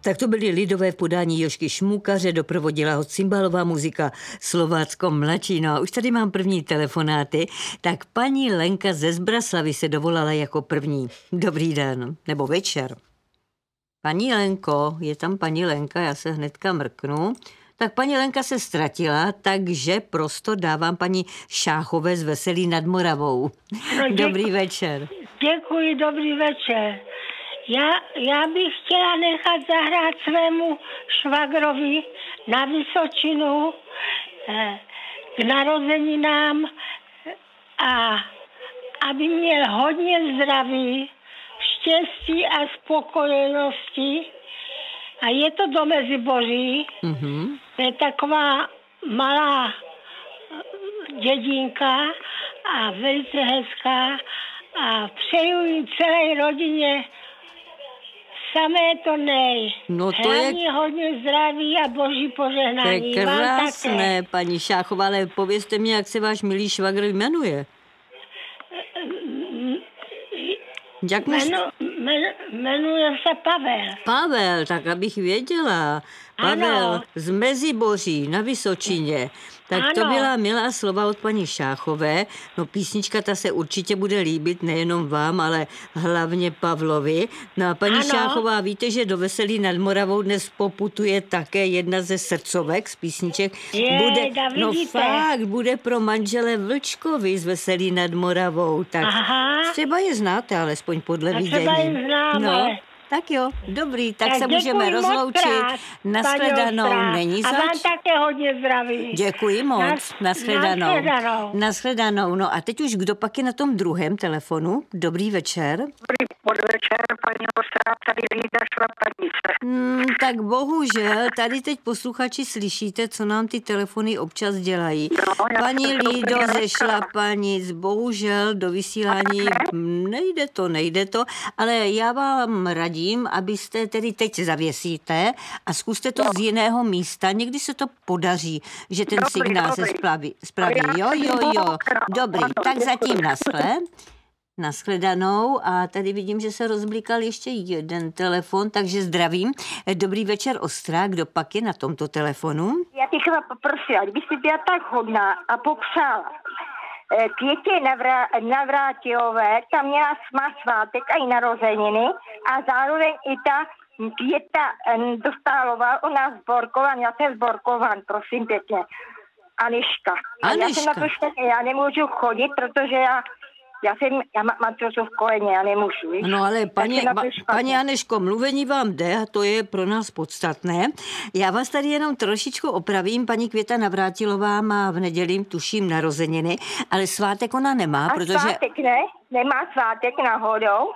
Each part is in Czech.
Tak to byly lidové v podání Jožky Šmukaře, doprovodila ho cymbalová muzika Slovácko mladší. No a už tady mám první telefonáty, tak paní Lenka ze Zbraslavy se dovolala jako první. Dobrý den, nebo večer. Paní Lenko, je tam paní Lenka, já se hnedka mrknu. Tak paní Lenka se ztratila, takže prostor dávám paní Šáchové z Veselí nad Moravou. No, dobrý večer. Děkuji, dobrý večer. Já bych chtěla nechat zahrát svému švagrovi na Vysočinu k narozeninám a aby měl hodně zdraví, štěstí a spokojenosti. A je to do Meziboří. Mm-hmm. To je taková malá dědinka a velice hezká. A přeju jim celé rodině samé to nej. No to je hodně zdraví a boží požehnání. To je krásné, paní Šáchová, ale povězte mi, jak se váš milý švagr jmenuje. Jak jmenuje se Pavel. Pavel, tak abych věděla. Pavel ano. Z Meziboří na Vysočině. Tak ano. To byla milá slova od paní Šáchové. No písnička ta se určitě bude líbit nejenom vám, ale hlavně Pavlovi. No a paní ano. Šáchová, víte, že do Veselí nad Moravou dnes poputuje také jedna ze srdcovek z písniček. Bude pro manžele Vlčkovi z Veselí nad Moravou. Tak třeba je znáte, alespoň podle vidění. Třeba je známe. Tak jo, dobrý, tak se můžeme rozloučit. Nashledanou, není zač. A vám také hodně zdraví. Děkuji moc, nashledanou. No a teď už kdo pak je na tom druhém telefonu? Dobrý večer. Dobrý podvečer, paní Ostrá, tady Lída Šlapanice. Tak bohužel, tady teď posluchači slyšíte, co nám ty telefony občas dělají. No, paní Lído ze Šlapanic, bohužel do vysílání nejde to, ale já vám radím, abyste tedy teď zavěsíte a zkuste to z jiného místa. Někdy se to podaří, že ten signál se spraví. Jo. Dobrý, tak zatím nashledanou a tady vidím, že se rozblikal ještě jeden telefon, takže zdravím. Dobrý večer, Ostrá, kdo pak je na tomto telefonu? Já bych vás poprosila, kdybyste byla tak hodná a popřála Květě Navrátilové, tam má svátek a i narozeniny a zároveň i ta Květa Dostálová, ona zborkovan, já jsem zborkovan, prosím pěkně. Aniška. Já jsem na to štěně, já nemůžu chodit, protože já mám trochu v koleně, já nemůžu. No ale paní Aneško, mluvení vám jde a to je pro nás podstatné. Já vás tady jenom trošičku opravím. Paní Květa Navrátilová má v neděli, tuším, narozeniny, ale svátek ona nemá, protože... Svátek ne? Nemá svátek náhodou?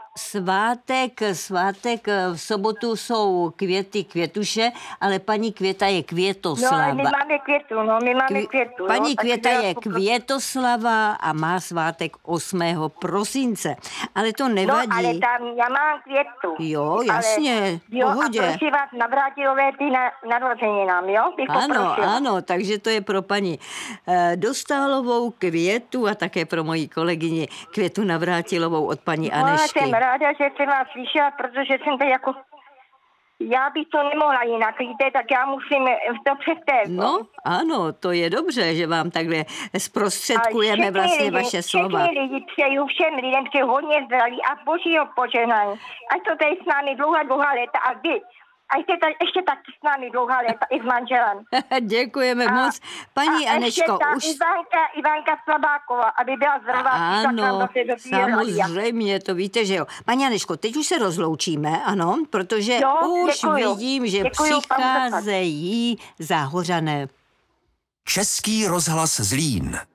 Svátek v sobotu jsou Květuše, ale paní Květa je Květoslava. No, ale my máme Květu. Paní Květa je Květoslava a má svátek 8. prosince. Ale to nevadí. No, ale tam já mám Květu. Jo, jasně, pohodě. A prosím vás, Navrátilové ty narozeninám, jo? Ano, takže to je pro paní Dostálovou Květu a také pro moji kolegyni Květu Navrátilovou od paní Anešky. Jsem ráda, že jsem vás slyšela, protože jsem to jako... Já bych to nemohla jinak, víte, tak já musím to přestéct. No, ano, to je dobře, že vám takhle zprostředkujeme vlastně vaše slova. Všechny lidi přeju, všem lidem přeju hodně zdraví a božího požehnání. Ať to tady s námi dlouhá léta a vy. A ještě tak s námi dlouhá léta i s manželem. Děkujeme moc. Paní Aneško, už... Ivanka Slabáková, aby byla zdravá. Ano, samozřejmě, to víte, že jo. Paní Aneško, teď už se rozloučíme, ano, protože vidím, že přicházejí Záhořané. Český rozhlas Zlín.